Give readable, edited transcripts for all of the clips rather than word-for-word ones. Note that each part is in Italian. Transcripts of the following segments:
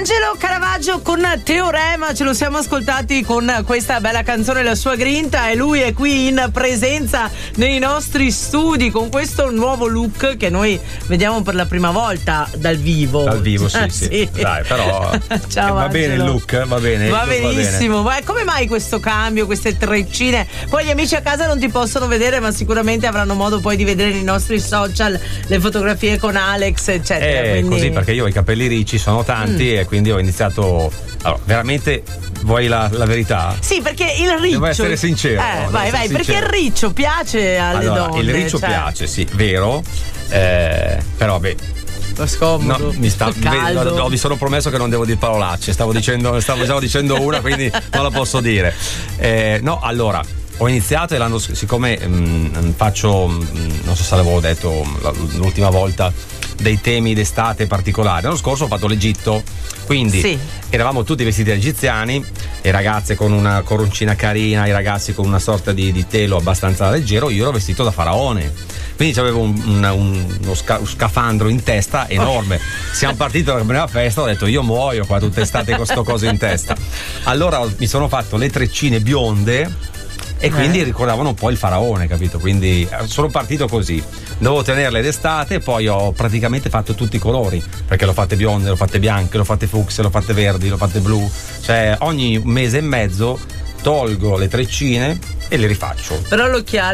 Angelo Caravaggio con Teorema, ce lo siamo ascoltati con questa bella canzone, La sua grinta, e lui è qui in presenza nei nostri studi con questo nuovo look che noi vediamo per la prima volta dal vivo. Dal vivo, sì. Dai, però ciao, va bene il look, va bene. Va benissimo. Ma come mai questo cambio, queste treccine? Poi gli amici a casa non ti possono vedere, ma sicuramente avranno modo poi di vedere nei nostri social le fotografie con Alex, eccetera. Quindi... così, perché io ho i capelli ricci, sono tanti e quindi ho iniziato. Allora, veramente vuoi la verità? Sì, perché il riccio. Devo essere sincero. Vai, perché il riccio piace alle donne. Il riccio piace, sì, vero. Però beh. Scomodo. No, mi sono promesso che non devo dire parolacce. Stavo già dicendo una, quindi non la posso dire. No, allora. Ho iniziato e l'anno siccome faccio, non so se l'avevo detto l'ultima volta, dei temi d'estate particolari. L'anno scorso ho fatto l'Egitto, quindi eravamo tutti vestiti da egiziani, le ragazze con una coroncina carina, i ragazzi con una sorta di telo abbastanza leggero, io ero vestito da faraone. Quindi avevo uno scafandro in testa enorme. Siamo partiti dalla prima festa, ho detto io muoio qua tutta estate con sto coso in testa. Allora mi sono fatto le treccine bionde e quindi ricordavano un po' il faraone, capito? Quindi sono partito così. Dovevo tenerle d'estate, poi ho praticamente fatto tutti i colori, perché l'ho fatte bionde, l'ho fatte bianche, l'ho fatte fucsia, l'ho fatte verdi, l'ho fatte blu. Cioè ogni mese e mezzo tolgo le treccine e le rifaccio. Però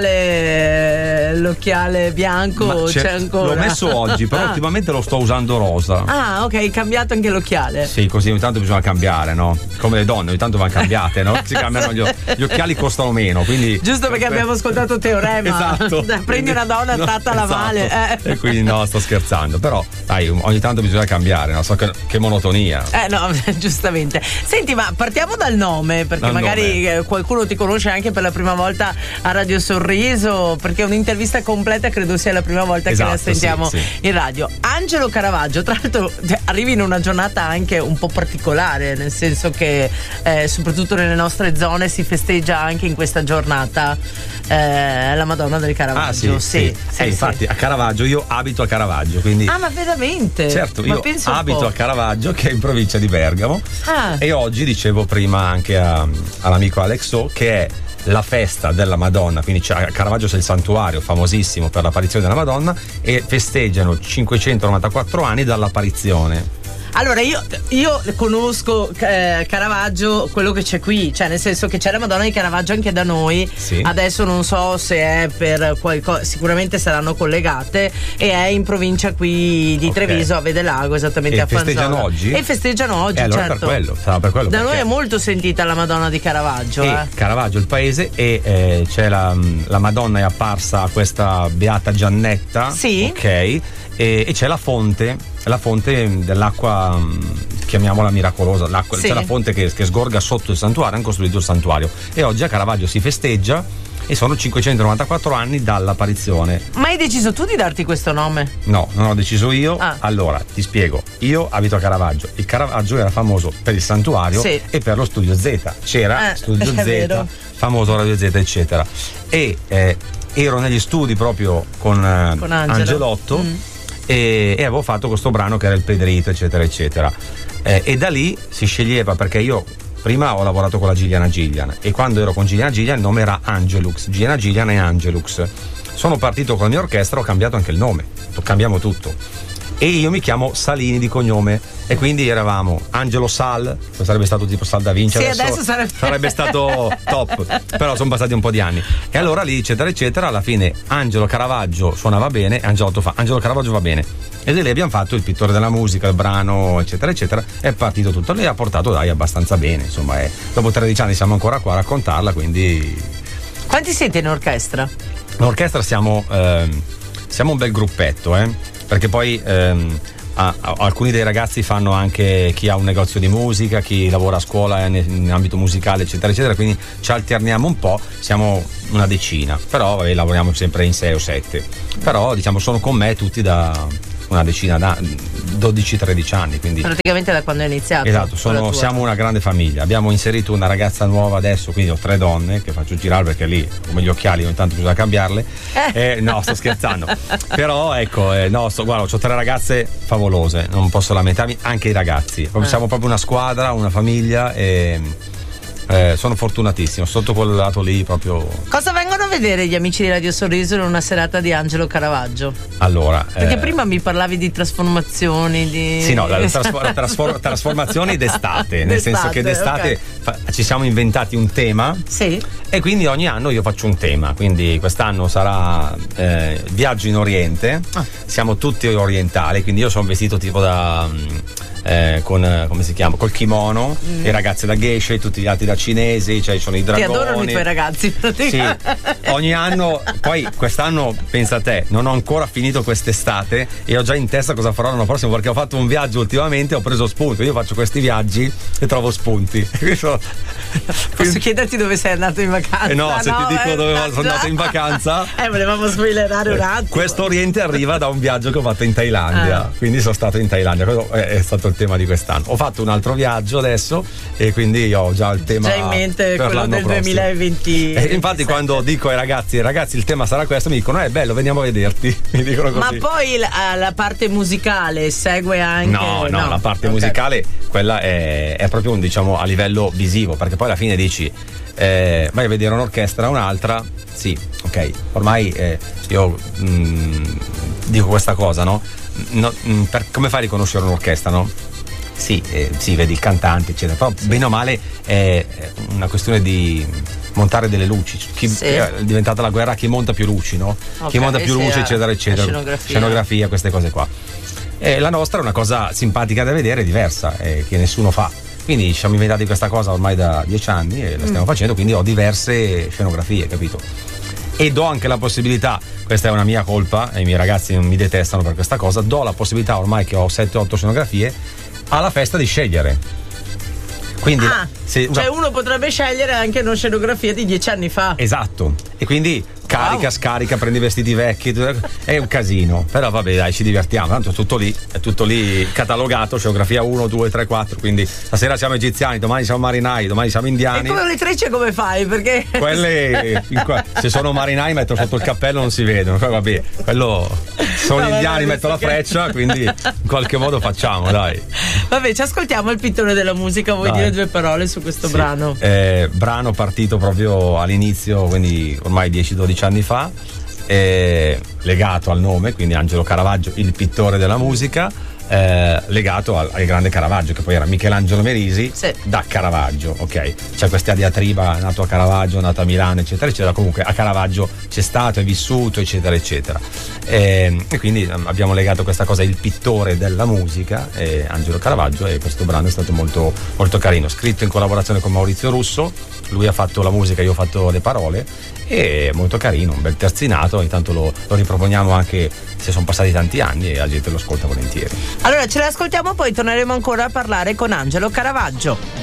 l'occhiale bianco c'è ancora. L'ho messo oggi, però ultimamente lo sto usando rosa. Ah, ok, hai cambiato anche l'occhiale. Sì, così ogni tanto bisogna cambiare, no? Come le donne, ogni tanto vanno cambiate, no? Si cambiano gli occhiali, costano meno, quindi. Giusto perché abbiamo ascoltato Teorema. Esatto. Prendi una donna, trattala male. E quindi no, sto scherzando. Però dai, ogni tanto bisogna cambiare, no? So che monotonia. No, giustamente. Senti, ma partiamo dal nome, perché magari qualcuno ti conosce anche per la prima volta a Radio Sorriso, perché un'intervista completa credo sia la prima volta che la sentiamo in radio. Angelo Caravaggio, tra l'altro arrivi in una giornata anche un po' particolare, nel senso che soprattutto nelle nostre zone si festeggia anche in questa giornata la Madonna del Caravaggio. Infatti a Caravaggio, io abito a Caravaggio, quindi. Ah, ma veramente? Certo, io abito a Caravaggio, che è in provincia di Bergamo. E oggi dicevo prima anche all'amico Alexo che è la festa della Madonna, quindi a Caravaggio c'è il santuario famosissimo per l'apparizione della Madonna e festeggiano 594 anni dall'apparizione. Allora io conosco Caravaggio, quello che c'è qui, cioè nel senso che c'è la Madonna di Caravaggio anche da noi. Adesso non so se è per qualcosa, sicuramente saranno collegate, e è in provincia qui di Treviso, a Vedelago, esattamente a Fanzola. Festeggiano oggi? E festeggiano oggi, allora certo. Per quello da noi è molto sentita la Madonna di Caravaggio. Caravaggio il paese, e c'è la Madonna è apparsa, questa beata Giannetta. Ok. E c'è la fonte dell'acqua, chiamiamola miracolosa, c'è la fonte che sgorga sotto il santuario, hanno costruito il santuario e oggi a Caravaggio si festeggia e sono 594 anni dall'apparizione. Ma hai deciso tu di darti questo nome? No, non ho deciso io. Allora ti spiego, io abito a Caravaggio, il Caravaggio era famoso per il santuario e per lo Studio Z, c'era Studio Z, vero. famoso Radio Z eccetera, e ero negli studi proprio con Angelotto. E avevo fatto questo brano che era il Pedrito eccetera eccetera, e da lì si sceglieva, perché io prima ho lavorato con la Giuliana Gillian e quando ero con Giuliana Gillian il nome era Angelux, Giuliana Gillian e Angelux. Sono partito con la mia orchestra, ho cambiato anche il nome, cambiamo tutto, e io mi chiamo Salini di cognome e quindi eravamo Angelo Sal, sarebbe stato tipo Sal da Vinci, adesso sarebbe stato top, però sono passati un po' di anni, e allora lì eccetera eccetera, alla fine Angelo Caravaggio suonava bene, Angelo Caravaggio va bene, e lì abbiamo fatto il pittore della musica, il brano eccetera eccetera, è partito tutto, lei ha portato abbastanza bene, insomma, dopo 13 anni siamo ancora qua a raccontarla, quindi. Quanti siete in orchestra? In orchestra siamo un bel gruppetto, perché poi alcuni dei ragazzi fanno anche, chi ha un negozio di musica, chi lavora a scuola in ambito musicale eccetera eccetera, quindi ci alterniamo un po', siamo una decina, però lavoriamo sempre in 6 o 7, però diciamo sono con me tutti da una decina 12-13 anni, quindi praticamente da quando è iniziato. Esatto, siamo una grande famiglia. Abbiamo inserito una ragazza nuova adesso, quindi ho 3 donne che faccio girare perché lì come gli occhiali ogni tanto bisogna cambiarle. No, sto scherzando. Però ecco, guarda, ho 3 ragazze favolose, non posso lamentarmi, anche i ragazzi. Siamo proprio una squadra, una famiglia e sono fortunatissimo, sotto quel lato lì proprio. Cosa vengono a vedere gli amici di Radio Sorriso in una serata di Angelo Caravaggio? Allora, perché prima mi parlavi di trasformazioni, di... Sì, no, trasformazioni d'estate, nel senso che d'estate ci siamo inventati un tema. Sì. E quindi ogni anno io faccio un tema, quindi quest'anno sarà viaggio in Oriente. Siamo tutti orientali, quindi io sono vestito tipo da con come si chiama, col kimono, i ragazzi da geisha, tutti gli altri da cinesi, cioè sono i dragoni. Ti adorano i tuoi ragazzi, sì, ogni anno. Poi quest'anno, pensa a te, non ho ancora finito quest'estate e ho già in testa cosa farò l'anno prossimo, perché ho fatto un viaggio ultimamente, ho preso spunto. Io faccio questi viaggi e trovo spunti. Posso chiederti dove sei andato in vacanza? No, se ti dico dove sono andato in vacanza, volevamo spoilerare un attimo. Questo Oriente arriva da un viaggio che ho fatto in Thailandia, quindi sono stato in Thailandia, quello è stato il tema di quest'anno. Ho fatto un altro viaggio adesso e quindi ho già il tema già in mente, per quello del 2020. Infatti quando dico ai ragazzi il tema sarà questo, mi dicono è bello, veniamo a vederti. Mi dicono così. Ma poi la parte musicale segue anche? No, la parte musicale quella è proprio diciamo a livello visivo, perché poi alla fine dici vai a vedere un'orchestra, un'altra, sì, ok, ormai io dico questa cosa, no? Come fai a riconoscere un'orchestra, no? Sì, vedi il cantante, eccetera, però bene o male è una questione di montare delle luci. È diventata la guerra chi monta più luci, no? Okay, chi monta più luci, eccetera, eccetera. Scenografia, queste cose qua. La nostra è una cosa simpatica da vedere, diversa, che nessuno fa. Quindi ci siamo inventati questa cosa ormai da 10 anni e la stiamo facendo, quindi ho diverse scenografie, capito? E do anche la possibilità, questa è una mia colpa e i miei ragazzi non mi detestano per questa cosa, do la possibilità ormai che ho 7-8 scenografie alla festa di scegliere. Quindi cioè uno potrebbe scegliere anche una scenografia di 10 anni fa. Esatto. E quindi carica, scarica, prendi vestiti vecchi, è un casino. Però vabbè, dai, ci divertiamo. Tanto è tutto lì catalogato, scenografia 1, 2, 3, 4. Quindi stasera siamo egiziani, domani siamo marinai, domani siamo indiani. E come le trecce come fai? Perché quelle se sono marinai metto sotto il cappello, non si vedono. Poi vabbè, quello sono indiani, metto la freccia, quindi in qualche modo facciamo, dai. Vabbè, ci ascoltiamo il pittore della musica, vuoi dire 2 parole su questo brano? Brano partito proprio all'inizio, quindi ormai 10-12 anni fa, legato al nome, quindi Angelo Caravaggio, il pittore della musica, legato al grande Caravaggio, che poi era Michelangelo Merisi, da Caravaggio, ok? C'è questa diatriba, nato a Caravaggio, nato a Milano, eccetera, eccetera. Comunque a Caravaggio c'è stato, è vissuto, eccetera, eccetera. E quindi abbiamo legato questa cosa, il pittore della musica, Angelo Caravaggio, e questo brano è stato molto, molto carino, scritto in collaborazione con Maurizio Russo. Lui ha fatto la musica, io ho fatto le parole, e molto carino, un bel terzinato. Ogni tanto lo riproponiamo anche se sono passati tanti anni e la gente lo ascolta volentieri. Allora ce l'ascoltiamo, poi torneremo ancora a parlare con Angelo Caravaggio.